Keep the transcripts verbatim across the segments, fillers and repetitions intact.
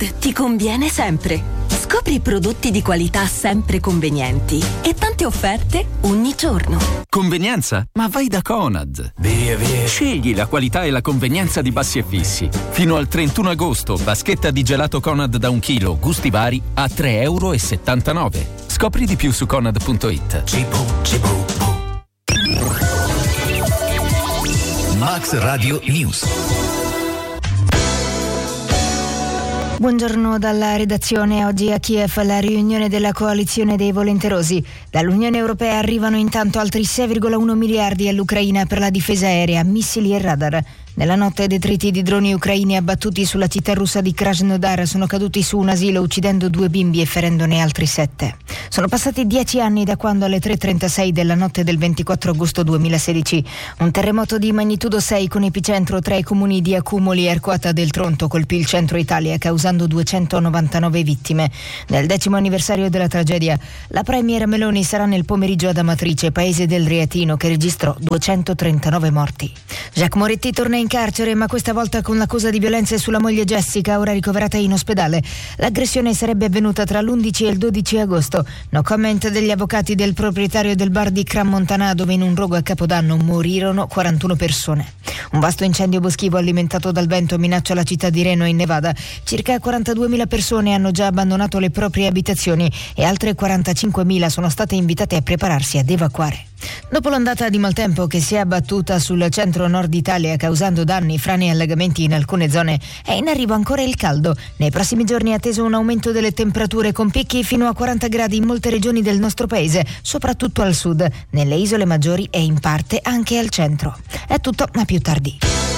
Conad ti conviene sempre. Scopri prodotti di qualità sempre convenienti e tante offerte ogni giorno. Convenienza? Ma vai da Conad. Via, via. Scegli la qualità e la convenienza di Bassi e Fissi. Fino al trentuno agosto, vaschetta di gelato Conad da un chilo, gusti vari, a tre e settantanove euro. Scopri di più su conad punto it. Cibo, cibo, Max Radio News. Buongiorno dalla redazione. Oggi a Kiev la riunione della coalizione dei volenterosi. Dall'Unione Europea arrivano intanto altri sei virgola uno miliardi all'Ucraina per la difesa aerea, missili e radar. Nella notte detriti di droni ucraini abbattuti sulla città russa di Krasnodar sono caduti su un asilo uccidendo due bimbi e ferendone altri sette. Sono passati dieci anni da quando alle tre e trentasei della notte del ventiquattro agosto duemilasedici un terremoto di magnitudo sei con epicentro tra i comuni di Accumoli e Arquata del Tronto colpì il centro Italia causando duecentonovantanove vittime. Nel decimo anniversario della tragedia la premier Meloni sarà nel pomeriggio ad Amatrice, paese del Reatino, che registrò duecentotrentanove morti. Jacques Moretti torna in in carcere, ma questa volta con l'accusa di violenze sulla moglie Jessica, ora ricoverata in ospedale. L'aggressione sarebbe avvenuta tra l'undici e il dodici agosto. No comment degli avvocati del proprietario del bar di Crans-Montana, dove in un rogo a Capodanno morirono quarantuno persone. Un vasto incendio boschivo alimentato dal vento minaccia la città di Reno in Nevada. Circa quarantaduemila persone hanno già abbandonato le proprie abitazioni e altre quarantacinquemila sono state invitate a prepararsi ad evacuare. Dopo l'ondata di maltempo che si è abbattuta sul centro-nord Italia causando danni, frane e allagamenti in alcune zone, è in arrivo ancora il caldo. Nei prossimi giorni è atteso un aumento delle temperature con picchi fino a quaranta gradi in molte regioni del nostro paese, soprattutto al sud, nelle isole maggiori e in parte anche al centro. È tutto, a più tardi.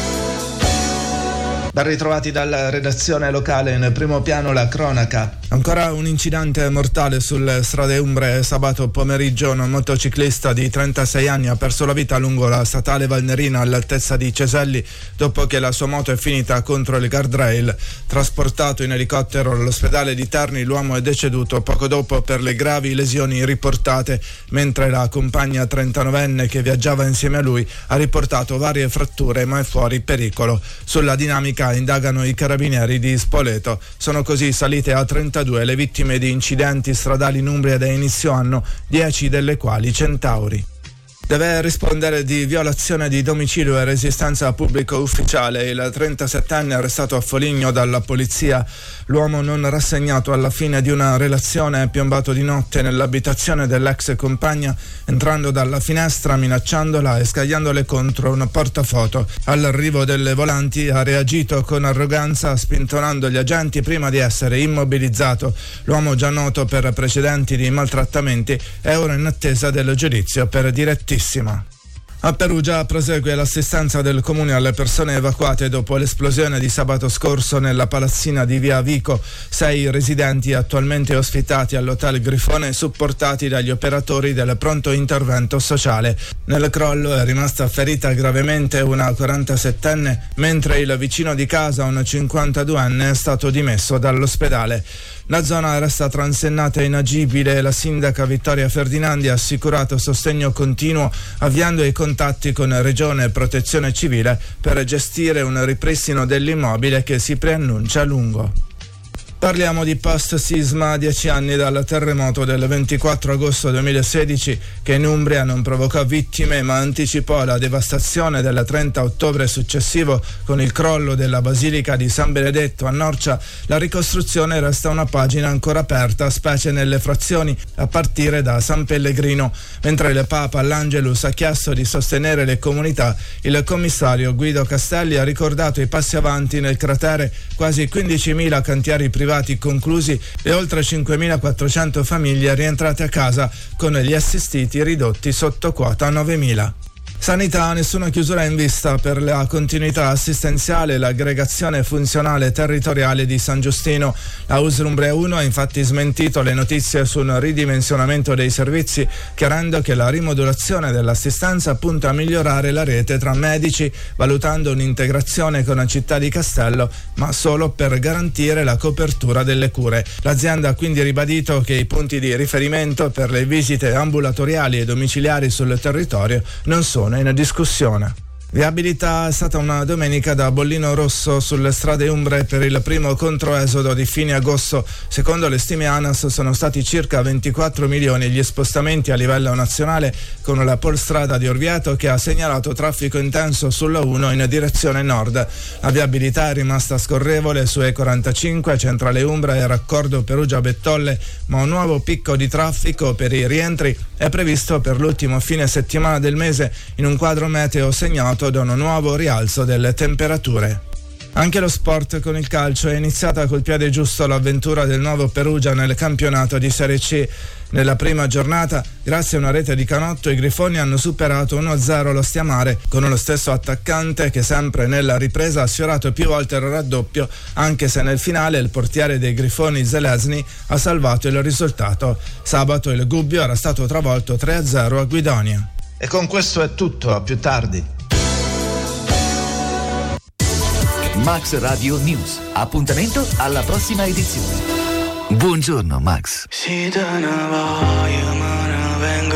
Ben ritrovati dalla redazione locale, in primo piano la cronaca. Ancora un incidente mortale sulle strade umbre. Sabato pomeriggio un motociclista di trentasei anni ha perso la vita lungo la statale Valnerina all'altezza di Ceselli dopo che la sua moto è finita contro il guardrail. Trasportato in elicottero all'ospedale di Terni, l'uomo è deceduto poco dopo per le gravi lesioni riportate, mentre la compagna trentanovenne che viaggiava insieme a lui ha riportato varie fratture ma è fuori pericolo. Sulla dinamica indagano i carabinieri di Spoleto. Sono così salite a trentadue le vittime di incidenti stradali in Umbria da inizio anno, dieci delle quali centauri. Deve rispondere di violazione di domicilio e resistenza a pubblico ufficiale il trentasettenne arrestato a Foligno dalla polizia. L'uomo non rassegnato alla fine di una relazione è piombato di notte nell'abitazione dell'ex compagna, entrando dalla finestra, minacciandola e scagliandole contro un portafoto. All'arrivo delle volanti ha reagito con arroganza, spintonando gli agenti prima di essere immobilizzato. L'uomo, già noto per precedenti di maltrattamenti, è ora in attesa del giudizio per direttissima. A Perugia prosegue l'assistenza del comune alle persone evacuate dopo l'esplosione di sabato scorso nella palazzina di Via Vico. Sei residenti attualmente ospitati all'hotel Grifone, supportati dagli operatori del pronto intervento sociale. Nel crollo è rimasta ferita gravemente una quarantasettenne, mentre il vicino di casa, un cinquantaduenne, è stato dimesso dall'ospedale. La zona resta transennata e inagibile e la sindaca Vittoria Ferdinandi ha assicurato sostegno continuo, avviando i contatti con Regione e Protezione Civile per gestire un ripristino dell'immobile che si preannuncia a lungo. Parliamo di post-sisma a dieci anni dal terremoto del ventiquattro agosto duemilasedici che in Umbria non provocò vittime ma anticipò la devastazione del trenta ottobre successivo con il crollo della Basilica di San Benedetto a Norcia. La ricostruzione resta una pagina ancora aperta, specie nelle frazioni a partire da San Pellegrino. Mentre il Papa all'Angelus ha chiesto di sostenere le comunità, il commissario Guido Castelli ha ricordato i passi avanti nel cratere, quasi quindicimila cantieri privati conclusi e oltre cinquemilaquattrocento famiglie rientrate a casa con gli assistiti ridotti sotto quota novemila. Sanità, nessuna chiusura in vista per la continuità assistenziale e l'aggregazione funzionale territoriale di San Giustino. La U S L Umbria uno ha infatti smentito le notizie sul ridimensionamento dei servizi, chiarendo che la rimodulazione dell'assistenza punta a migliorare la rete tra medici, valutando un'integrazione con la città di Castello, ma solo per garantire la copertura delle cure. L'azienda ha quindi ribadito che i punti di riferimento per le visite ambulatoriali e domiciliari sul territorio non sono in discussione. Viabilità è stata una domenica da bollino rosso sulle strade umbre per il primo controesodo di fine agosto. Secondo le stime ANAS sono stati circa ventiquattro milioni gli spostamenti a livello nazionale, con la polstrada di Orvieto che ha segnalato traffico intenso sulla uno in direzione nord. La viabilità è rimasta scorrevole su E quarantacinque, centrale Umbra e raccordo Perugia-Bettolle, ma un nuovo picco di traffico per i rientri è previsto per l'ultimo fine settimana del mese, in un quadro meteo segnato da un nuovo rialzo delle temperature. Anche lo sport con il calcio è iniziata col piede giusto l'avventura del nuovo Perugia nel campionato di Serie C. Nella prima giornata, grazie a una rete di Canotto, i Grifoni hanno superato uno a zero lo Stiamare, con lo stesso attaccante che sempre nella ripresa ha sfiorato più volte il raddoppio, anche se nel finale il portiere dei Grifoni Zelesny ha salvato il risultato. Sabato il Gubbio era stato travolto tre a zero a Guidonia. E con questo è tutto, a più tardi. Max Radio News. Appuntamento alla prossima edizione. Buongiorno Max. Si te ne vai, me ne vengo